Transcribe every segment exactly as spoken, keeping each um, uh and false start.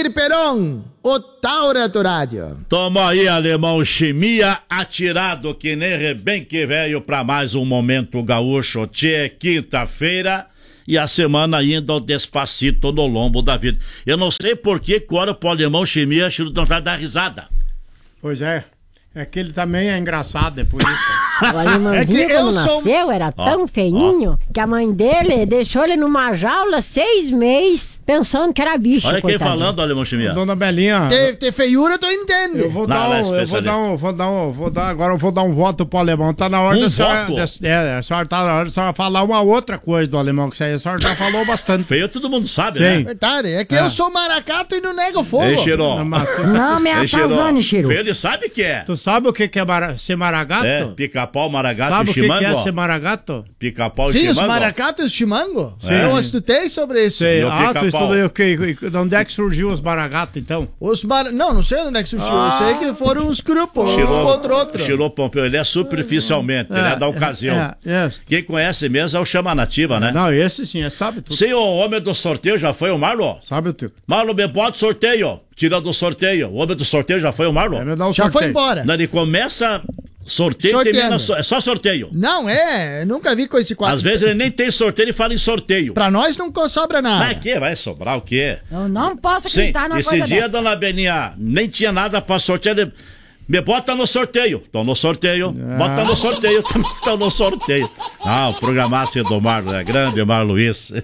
Vladimir Peron, o Taura do Rádio. Toma aí, alemão, chimia atirado que nem rebenque velho pra mais um Momento Gaúcho. Tchê, quinta-feira e a semana ainda o Despacito no lombo da vida. Eu não sei por que agora pro alemão chimia achando não vai dar risada. Pois é, é que ele também é engraçado, é por isso. O alemãozinho, É que quando eu sou- nasceu, era Ó, tão feinho que a mãe dele deixou ele numa jaula seis meses pensando que era bicho. Olha quem coitadinho. falando, alemão chimia. Dona Belinha, Ter, ter feiura, tu entende. eu vou Não, dar não é um, eu vou especialista. dar um, vou dar um, vou dar, agora eu vou dar um voto pro alemão. Tá na hora Um da senhora, voto? da- é, a senhora tá na hora da senhora falar uma outra coisa do alemão, que isso aí a senhora já falou bastante. Feio todo mundo sabe, Sim. né? Verdade, é que É. eu sou maracato e não nego fogo. Ei, Chiró. Não, mas tu, Não me Ei, Chiró. atazane, Chiru. Feio, ele sabe que é. tu sabe o que que é mara, ser maragato? É, pica-pau, maragato Sabe e o que que é chimango. ser maragato? Pica-pau e Sim, os chimango. maracatos e os chimango. Sim. Eu estudei sobre isso. Sei. E o Ah, tu pica-pau? estudou o quê? De onde é que surgiu os maragatos, então? Os mar... Não, não sei onde é que surgiu. Eu sei que foram uns grupos, um Chirou, contra outro. Chirou Pompeu, ele é superficialmente, ele é da ocasião. É, é, Quem conhece mesmo é o Chama Nativa, né? Não, esse sim, é, sabe tudo. Sim, o homem do sorteio já foi o Marlon. Sabe tudo. Marlon, me bota sorteio. Tira do sorteio. O homem do sorteio já foi o Marlon. É, me dá o Já foi sorteio. embora. Não, ele começa sorteio e Sorteando. termina so... é só sorteio. Não, é, eu nunca vi com esse quadro. Às vezes ele nem tem sorteio e fala em sorteio. Pra nós não sobra nada. Mas que vai sobrar o quê? Eu não posso Sim, acreditar numa esse coisa dia, dessa. dona Beninha, nem tinha nada pra sortear. Ele... Me bota no sorteio. Tô no sorteio. Bota no sorteio. Tô no sorteio. Ah, o programasse do Marlon, é grande, Marlon Luiz.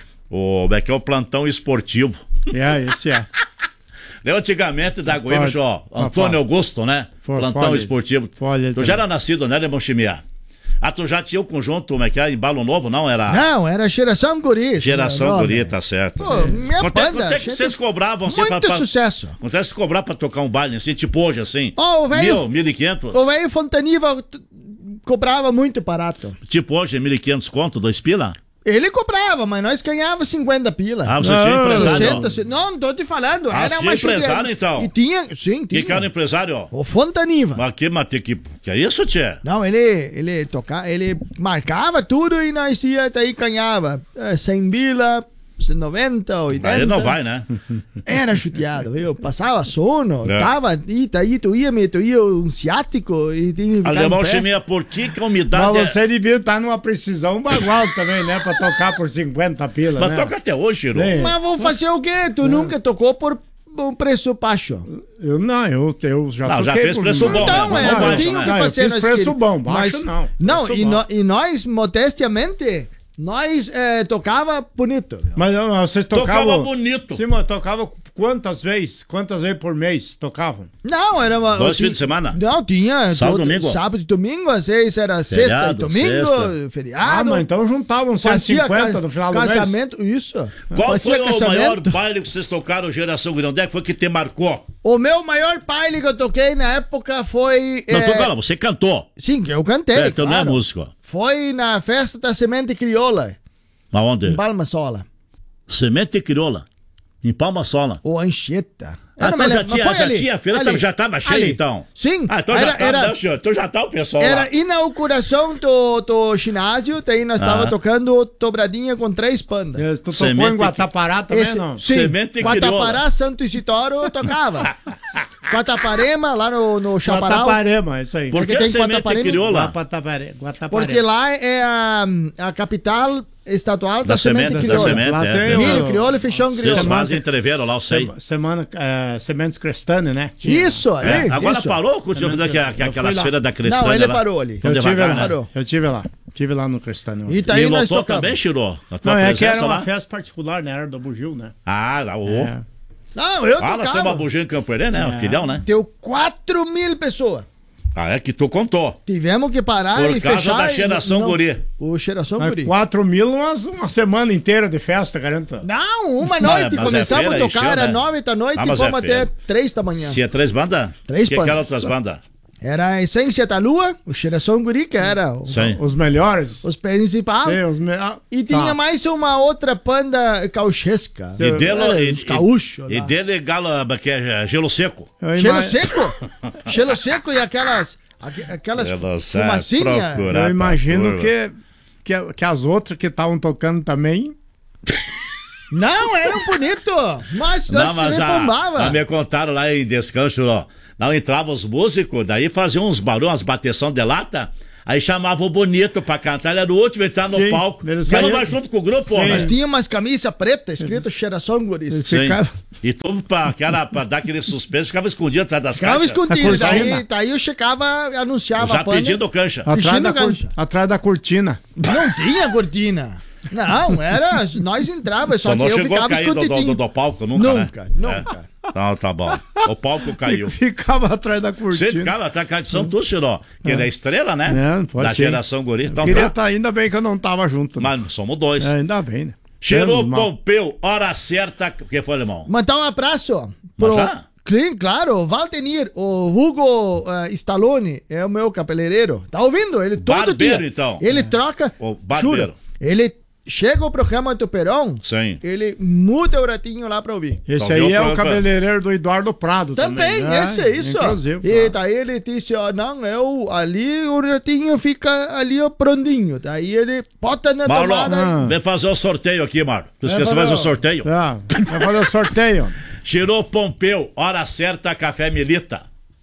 O, é que é o plantão esportivo. É, esse é. Eu antigamente da Goiânia, Pode. ó, Pode. Antônio Augusto, né? For- Plantão fale. esportivo. Fale Tu já era nascido, né, Lemão Chimia? Ah, tu já tinha o conjunto, como é que é? Embalo Novo, não? Era Não, era Geração Guri. Geração meu nome. Guri, tá certo. Pô, minha Quanto é, banda. quanto é que gente, vocês cobravam assim muito pra, pra... sucesso. Quanto é que vocês cobravam pra tocar um baile assim, tipo hoje, assim? Ó, o velho- Mil, mil e quinhentos? O velho Fontaniva t- cobrava muito barato. Tipo hoje, mil e quinhentos conto, dois pila? Ele cobrava, mas nós ganhava cinquenta pila. Ah, você Não, tinha empresário, sessenta, ó. se- não, não tô te falando. Ah, era tinha uma empresário, judia- então? E tinha, sim, tinha. Quem que era o empresário, ó? O Fontaniva. Mas que, mas que, que, que é isso, tchê? Não, ele, ele tocava, ele marcava tudo e nós ia, daí ganhava é, cem bila, noventa, oitenta. Aí não vai, né? Era chuteado, viu? Passava sono, É. tava, e daí tu ia, me- tu ia um ciático e tinha que ficar Alemão em pé. Chimia, por que que a umidade Mas é... você devia estar numa precisão bagual também, né? Pra tocar por cinquenta pila, Mas né? toca até hoje, Chiro. Sim. Mas vou fazer o quê? Tu nunca tocou por um preço baixo. Eu não, eu, eu já Não, já toquei fez por- preço bom, Então, né? é, Mas não eu baixo, tinha né? que Não, eu fazer fiz nós preço queríamos. bom, baixo Mas- não, Não, preço e, bom. no- e nós, modestamente, nós eh, tocava bonito. Mas ah, vocês tocavam... Tocava bonito. Sim, mas tocava quantas vezes? Quantas vezes por mês tocavam? Não, era uma... Dois tinha- fins de semana? Não, tinha... Sábado, todo- domingo? Sábado e domingo, às vezes era sexta e Feriado, domingo, sexta. feriado. Ah, mas então juntavam cento e Fazia cinquenta ca- no final do mês? casamento, isso. Qual Fazia foi o casamento. maior baile que vocês tocaram, Geração Guri? Onde é que foi que te marcou? O meu maior baile que eu toquei na época foi... Não, eh, tô falando, você cantou. Sim, eu cantei, É, então não é claro. músico. Foi na festa da Semente Crioula, Aonde? em Palma Sola. Semente Crioula. Em Palma Sola. Ou Anchieta. Ah, Eu não então me já lembro, tinha, mas foi já ali, tinha feira, ali, então já tava cheio, ali. então. Sim, Ah, então era, já tá, era, não, senhor, então já tá o pessoal lá. era inauguração do, do ginásio, daí nós Ah. tava tocando dobradinha com três pandas. Tu tocou Semente em Guatapará também, Esse- não? Sim, Semente Guatapará, Crioula. Santo Isidoro eu tocava. Guataparema, lá no, no Chaparral. Guataparema, isso aí. Por Porque que tem Semente Guataparema? Crioula? Guatapare- Guataparema. Porque lá é a, a capital estadual da, Da semente, semente, da crioula. semente, Lá é. tem o- Milho crioula e feijão Vocês crioula. fazem entreveiro lá, eu sei. Sema- Semana, é, Sementes Crestane, né? Tinha. Isso, ali. É, agora isso. parou, continua que, que, Eu aquelas fui lá. feiras da Cristânia Não, ele lá. parou ali. Tão Eu tive devagar, lá. né? Parou. Eu tive lá. Tive lá no Crestane. E E daí nós lotou tocamos. também, Chirô? A tua Não, é que presença era uma lá? festa particular, né? Era do Bugil, né? Ah, lá, ô. É. Não, eu Ah, nós temos uma tocava. bugia em Campo Herê, né? Um filhão, né? Deu quatro mil pessoas. Ah, é que tu contou. Tivemos que parar Por e causa fechar. da e Geração não- Guri. O Geração Mas Guri. quatro mil, umas, uma semana inteira de festa, garanto. Não, uma Não, noite. mas é Começamos feira, a tocar, encheu, era né? nove da noite Ah, e mas fomos é até feira. três da manhã. Se é três bandas? Três que bandas. aquelas outras bandas? Era a Essência da Lua, o Geração Guri, que era o- Sim. Os melhores. os principais. Sim, os me... ah, E tinha tá. mais uma outra banda cauchesca. E dele, Era e, os gaúchos e, e lá. dele galo, que é gelo seco. Eu Gelo ima- seco? Gelo seco e aquelas, aqu- aquelas Gelo seco, fumacinhas. procura. Eu pra imagino curva. que, que, que as outras que estavam tocando também Não, era um bonito. Mas Não, nós mas se a, bombava. a me contaram lá em Descanso, ó. Não entravam os músicos, daí faziam uns barulhos, umas bateção de lata. Aí chamavam o bonito pra cantar, ele era o último a entrar no Sim, palco. ele Ele saía- vai junto com o grupo, Nós ó. tínhamos umas camisas pretas escrito Cheiração Guris. Sim. Ficava- E tudo pra, que era pra dar aquele suspense, ficava escondido atrás das Ficava caixas. escondido. A cortina. Daí, daí eu checava, anunciava Já a pane. pedindo cancha. Atrás Vestindo da, cur- gancho. atrás da cortina. Não tinha cortina. Não, era. Nós entrávamos, só Só que não eu chegou a ficava cair do, do, escondidinho. do, do palco, nunca, Nunca, né? nunca. É. Então, tá bom. O palco caiu. Ficava atrás da Você cortina. ficava atrás da tradição tu, Chiró. Que ele é estrela, né? É, pode da ser. geração guri. Então Queria tá. estar, ainda bem que eu não tava junto. né? Mas somos dois. É, ainda bem, né? Cheirou Menos mal. Pompeu, hora certa. O que foi, irmão? Mandar um abraço Mas pro. já? Sim, claro, o Valtenir, o Hugo uh, Stallone é o meu cabeleireiro. Tá ouvindo? Ele todo Barbeiro, dia. então. Ele troca. O barbeiro. Juro, ele chega o programa do Perão, Sim. ele muda o ratinho lá pra ouvir. Esse Então, aí viu, é o pra- cabeleireiro do Eduardo Prado também. Também, esse é isso. Inclusive. E daí ele disse, ó, não, eu, ali o ratinho fica ali, ó, prontinho. Daí ele bota na Marlon, tomada. Ah. vem fazer o sorteio aqui, Marlon. Tu esqueceu vai mais o lá. sorteio? Ah, vai fazer o sorteio. Cheirou Pompeu, hora certa, café Milita.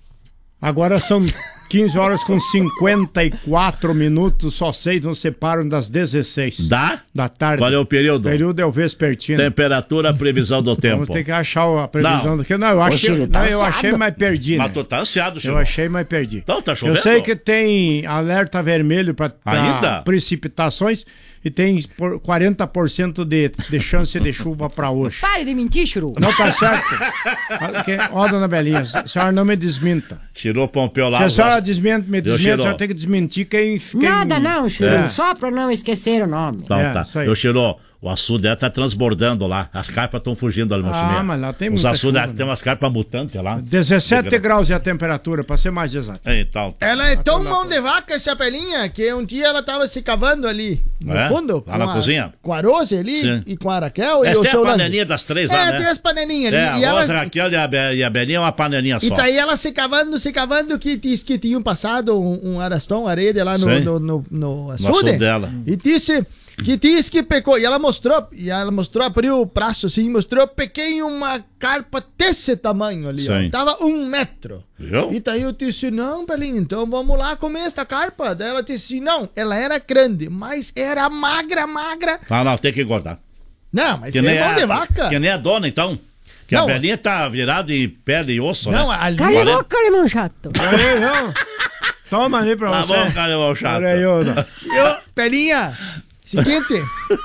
Agora são quinze horas com cinquenta e quatro minutos, só seis nos separam das dezesseis Dá? da tarde. Qual é o período? O período é o vespertino. Temperatura, previsão do tempo. Vamos ter que achar a previsão Não. do que. Não, eu achei, Chiro, tá não, eu assado. achei, mas perdi. Mas Né? tu tá ansiado, Eu Chirou. achei, mas perdi. Então, tá chovendo? Eu sei que tem alerta vermelho para Ainda? precipitações e tem por quarenta por cento de, de chance de chuva para hoje. Pare de mentir, Churu. Não tá certo? Que- Ó, dona Belinha, a senhora não me desminta. Cheirou Pompeu lá. Se a os senhora as- desmente, me Deu desmente, a cheiro. senhora tem que desmentir quem... quem... Nada não, Churu. É. Só pra não esquecer o nome. Então É, tá. isso aí. Eu cheirou. O açude dela tá transbordando lá. As carpas estão fugindo ali, meu Ah, chinelo. mas lá tem Os muita açudes chuva, tem né? umas carpas mutantes lá. dezessete Degra- graus é a temperatura, para ser mais exato. É, Então, tá. Ela é tão mão de vaca, essa pelinha, que um dia ela tava se cavando ali, no É? fundo. Lá na com a- cozinha? Com a Rose ali, Sim. e com a Raquel e Essa o tem seu a Lando. panelinha das três lá, É, né? tem as panelinhas É, ali. a E, Rosa, ela, a Raquel e a, Be- e a Belinha é uma panelinha e só. daí ela se cavando, se cavando, que disse que tinham passado um, um arastão, areia lá no, Sei. no, no, no açude. açude dela. E disse que disse que pecou. E ela mostrou, e ela mostrou, abriu o braço assim, mostrou, pequei uma carpa desse tamanho ali, ó. Sim. Tava um metro. Viu? E daí eu disse, não, Belinha, então vamos lá comer esta carpa. Daí ela disse, não, ela era grande, mas era magra, magra. Ah, não, tem que engordar. Não, mas Que é nem, mão de a, vaca. que nem a dona, então. Que Não. a Belinha tá virada em pele e osso, Não, né? ali... Cala a Olha. boca, alemão chato. Aí, não. Toma ali pra Tá você. bom, cara, meu chato. Olha aí, ô, dona. Eu, Pelinha, seguinte,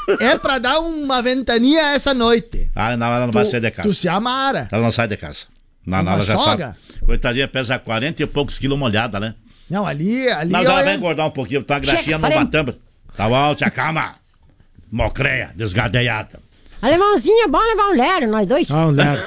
é pra dar uma ventania essa noite. Ah, não, ela não vai Tu- sair de Tu casa. se amara. Ela não sai de casa. Não, não, Uma ela já sogra? sabe. Coitadinha, pesa quarenta e poucos quilos molhada, né? Não, ali, ali... Mas ela olha, vai engordar um pouquinho, tá a graxinha Chega, no parei. batamba. Tá bom, tia, calma. Mocreia, desgadeiada. Alemãozinho, é bom levar um lero, nós dois. Ah, Léo.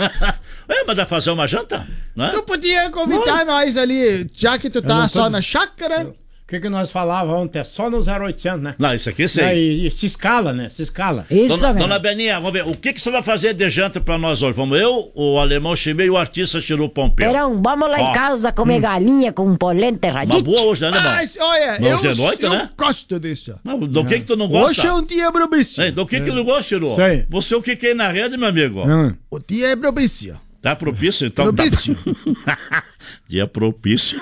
É, mas vai fazer uma janta? Né? Tu podia convidar nós ali, já que tu não tá tô só diz- na chácara. O que, que nós falávamos ontem? É só no zero oitocentos, né? Não, isso aqui É, sei. e, e se escala, né? Se escala. Isso Dona, mesmo. dona Beninha, vamos ver. O que, que você vai fazer de janta pra nós hoje? Vamos eu, o alemão Chimei e o artista Chiru Pompeu. Perão, vamos lá Ó. em casa comer galinha com polenta Uma radite. boa hoje, né, alemão? Mas, olha, Não, eu, hoje é noite, eu né? gosto disso. Mas do que que tu não gosta? Hoje é um dia propício. Ei, do que que tu não gosta, Chiru? Sei. Você o que que é na rede, meu amigo? Hum. O dia é propício. Tá propício, então? Propício. Tá... Dia propício.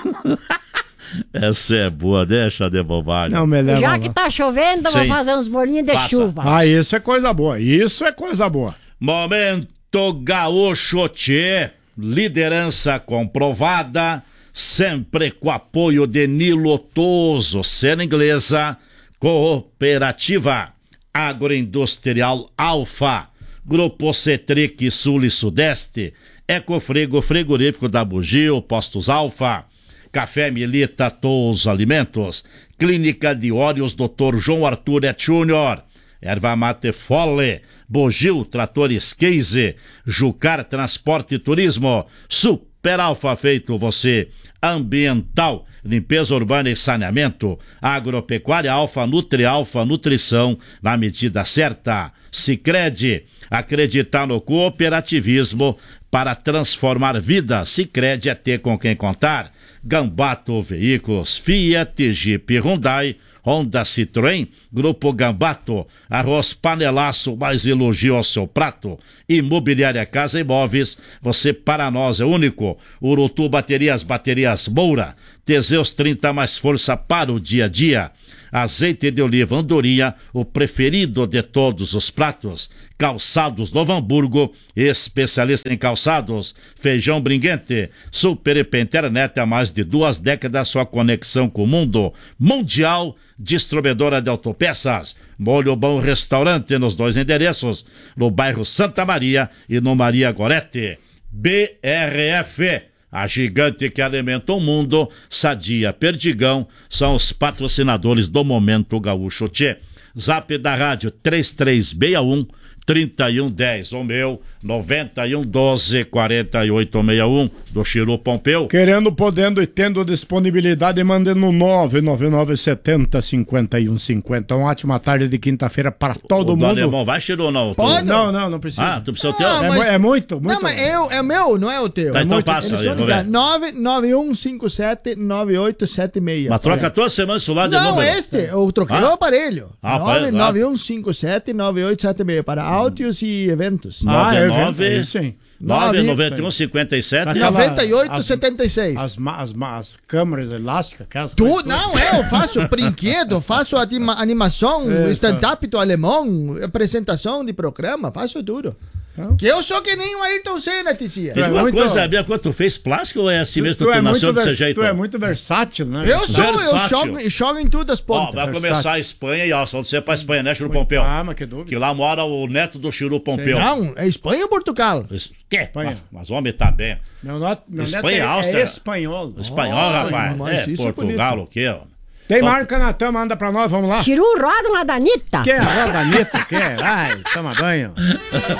Essa é boa, deixa de bobagem. Não me leva Já lá. que tá chovendo, Sim. vamos fazer uns bolinhos de Faça. chuva. Ah, isso é coisa boa. Isso é coisa boa. Momento Gaúcho Tchê, liderança comprovada, sempre com apoio de Nilo Toso, cena inglesa, cooperativa, agroindustrial Alfa, Grupo Cetric Sul e Sudeste, Ecofrego Frigorífico da Bugio, Postos Alfa, Café Milita Todos Alimentos, Clínica de Óleos doutor João Arthur Et Júnior, Erva Mate Fole, Bugio Tratores Case, Jucar Transporte e Turismo, Super Alfa Feito Você, Ambiental, Limpeza Urbana e Saneamento, Agropecuária Alfa, Nutri Alfa, Nutrição na medida certa, Sicredi, acreditar no cooperativismo para transformar vidas, Sicredi é ter com quem contar, Gambato Veículos, Fiat, Jeep, Hyundai, Honda Citroën, Grupo Gambato, arroz panelaço, mais elogio ao seu prato. Imobiliária Casa Imóveis, você para nós é único. Urutu Baterias, Baterias Moura, Teseus trinta mais força para o dia a dia. Azeite de oliva Andorinha, o preferido de todos os pratos. Calçados Novo Hamburgo, especialista em calçados. Feijão Bringuente, Super I P Internet há mais de duas décadas, sua conexão com o mundo mundial. Distribuidora de autopeças. Molho Bom Restaurante nos dois endereços, no bairro Santa Maria e no Maria Gorete. B R F, a gigante que alimenta o mundo. Sadia Perdigão são os patrocinadores do Momento Gaúcho Tchê. Zap da rádio três três seis um, três um um zero, o meu nove um um doze, quatro oito seis um, do Chiru Pompeu. Querendo, podendo e tendo disponibilidade, mandando no nove nove nove sete zero cinco um cinco zero. Uma ótima tarde de quinta-feira para todo o mundo. Alemão vai, Chiru, ou não? Pode? Tu... Não, não, não precisa. Ah, tu precisa o Ah, teu? É, mas- mu- é muito, muito. Não, mas eu, é meu, não é o teu. Tá, É então muito- passa eles aí, só vamos ligar ver. nove nove um cinco sete nove oito sete seis. Mas troca toda semana isso lá de Não, número. este, eu troquei Ah? o aparelho. Ah, nove aparelho, nove um cinco sete nove oito sete seis para áudios e eventos. Ah, é, nove nove, é isso aí. nove Nove- noventa e um cinquenta e sete. Aquela- noventa e oito as- setenta e seis. As, ma- as, ma- as câmeras elásticas, aquelas Tu, coisas não, é, eu faço brinquedo, faço anima- animação, É, stand-up do alemão, apresentação de programa, faço tudo. Que eu sou que nem o Ayrton Senna, Ticia. Diz É uma muito- coisa, Bia, quando tu fez plástico ou é assim mesmo que Tu, tu, é muito nasceu desse vers- jeito? tu é muito versátil, né? Eu sou, eu Versátil. jogo, eu jogo em todas as Ó, pontas. vai começar a Espanha e ó, só você pra Espanha, né, Chiru Pompeu? Ah, mas que dúvida. Que lá mora o neto do Chiru Pompeu. Não, é Espanha ou Portugal? Es- Que? Espanha. Mas, mas o homem tá bem. Meu neto, meu Espanha, neto é, Áustria. é espanhol. Espanhol, Olha, rapaz. mas É, isso é Portugal, bonito. o quê? ó? Tem Bom. marca na tama, manda pra nós, vamos lá. Chiru roda uma danita. Quer roda Anitta? Quer? Ai, toma banho.